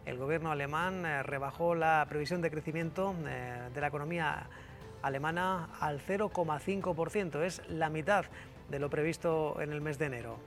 el gobierno alemán rebajó la previsión de crecimiento de la economía alemana al 0,5%. Es la mitad de lo previsto en el mes de enero.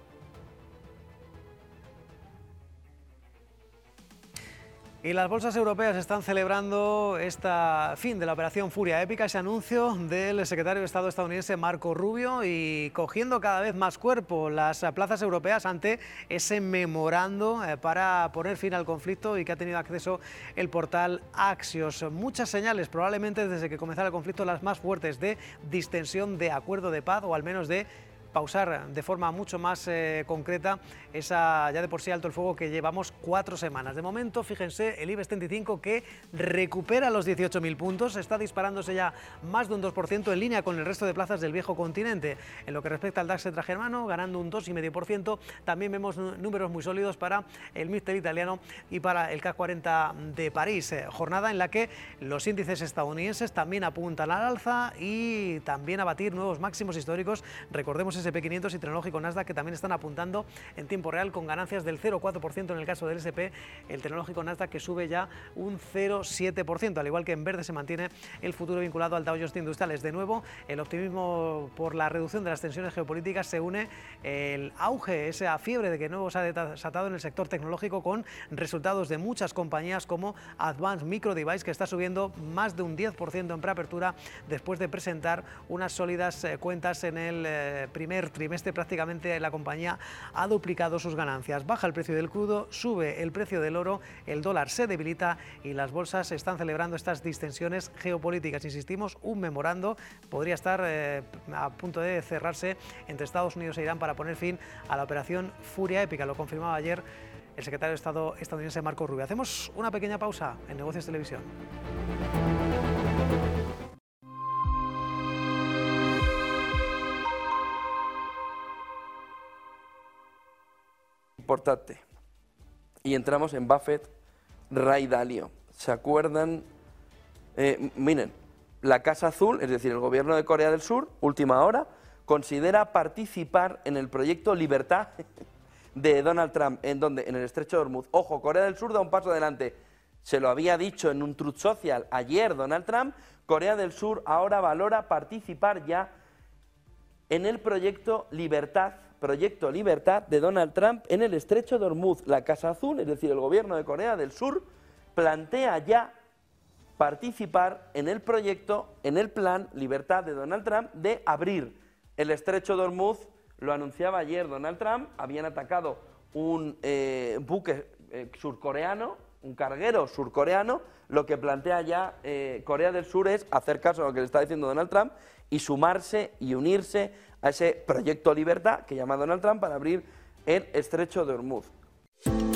Y las bolsas europeas están celebrando este fin de la operación Furia Épica, ese anuncio del secretario de Estado estadounidense Marco Rubio, y cogiendo cada vez más cuerpo las plazas europeas ante ese memorando para poner fin al conflicto y que ha tenido acceso el portal Axios. Muchas señales, probablemente desde que comenzara el conflicto, las más fuertes de distensión, de acuerdo de paz o al menos de pausar de forma mucho más concreta esa ya de por sí alto el fuego que llevamos 4 semanas. De momento, fíjense, el IBEX 35 que recupera los 18.000 puntos, está disparándose ya más de un 2% en línea con el resto de plazas del viejo continente. En lo que respecta al DAX extragermano, ganando un 2,5%, también vemos números muy sólidos para el MIPTEL italiano y para el CAC 40 de París. Jornada en la que los índices estadounidenses también apuntan al alza y también a batir nuevos máximos históricos. Recordemos S&P 500 y Tecnológico Nasdaq, que también están apuntando en tiempo real con ganancias del 0,4% en el caso del S&P, el Tecnológico Nasdaq que sube ya un 0,7%, al igual que en verde se mantiene el futuro vinculado al Dow Jones de Industriales. De nuevo, el optimismo por la reducción de las tensiones geopolíticas se une el auge, esa fiebre de que nuevo se ha desatado en el sector tecnológico con resultados de muchas compañías como Advanced Micro Device, que está subiendo más de un 10% en preapertura después de presentar unas sólidas cuentas en el primer trimestre. Prácticamente la compañía ha duplicado sus ganancias. Baja el precio del crudo, sube el precio del oro, el dólar se debilita y las bolsas están celebrando estas distensiones geopolíticas. Insistimos, un memorando podría estar a punto de cerrarse entre Estados Unidos e Irán para poner fin a la operación Furia Épica. Lo confirmaba ayer el secretario de Estado estadounidense Marco Rubio. Hacemos una pequeña pausa en Negocios Televisión. Importante. Y entramos en Buffett, Ray Dalio. ¿Se acuerdan? Miren, la Casa Azul, es decir, el gobierno de Corea del Sur, última hora, considera participar en el proyecto Libertad de Donald Trump. ¿En dónde? En el Estrecho de Hormuz. Ojo, Corea del Sur da un paso adelante. Se lo había dicho en un Truth Social ayer Donald Trump. Corea del Sur ahora valora participar ya en el proyecto Libertad de Donald Trump en el Estrecho de Hormuz. La Casa Azul, es decir, el gobierno de Corea del Sur, plantea ya participar en el proyecto, en el plan Libertad de Donald Trump de abrir el Estrecho de Hormuz. Lo anunciaba ayer Donald Trump, habían atacado un buque surcoreano, un carguero surcoreano. Lo que plantea ya Corea del Sur es hacer caso a lo que le está diciendo Donald Trump y sumarse y unirse a ese proyecto Libertad que llama Donald Trump para abrir el Estrecho de Hormuz.